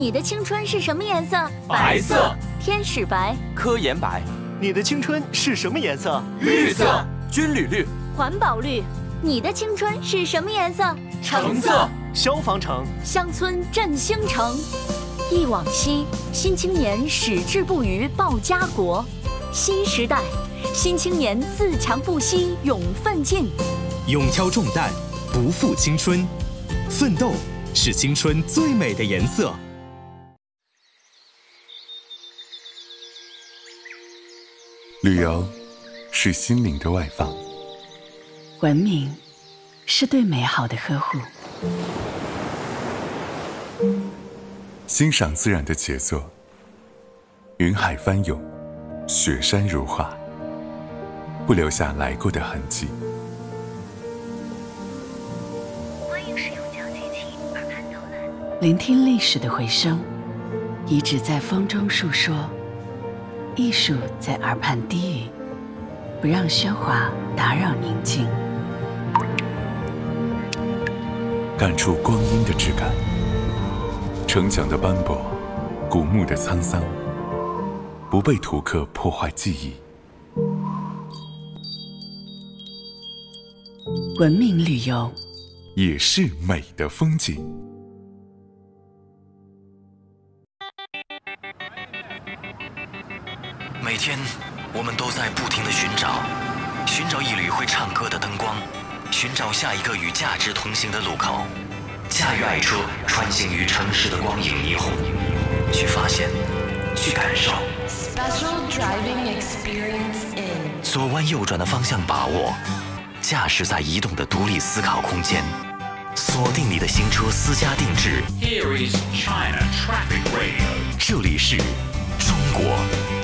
你的青春是什么颜色？ 白色。 天使白。 科研白。 你的青春是什么颜色？ 绿色。军旅绿。 环保绿。你的青春是什么颜色？ 橙色。 消防橙。 乡村振兴城。忆往昔，新青年矢志不渝报家国。新时代，新青年自强不息勇奋进。 勇挑重担，不负青春。奋斗是青春最美的颜色。 旅游是心灵的外放， 文明是对美好的呵护， 欣赏自然的杰作，云海翻涌，雪山如画，不留下来过的痕迹。 欢迎使用交接器耳畔导览，聆听历史的回声，遗址在风中述说，艺术在耳畔低语，不让喧哗打扰宁静。 感触光阴的质感，城墙的斑驳，古墓的沧桑，不被图刻破坏记忆。 文明旅游也是美的风景。 每天，我们都在不停地寻找一缕会唱歌的灯光，寻找下一个与价值同行的路口，驾驭爱车穿行于城市的光影霓虹，去发现，去感受。 Special driving experience in 左弯右转的方向把握，驾驶在移动的独立思考空间，锁定你的新车私家定制。 Here is China Traffic Radio。 这里是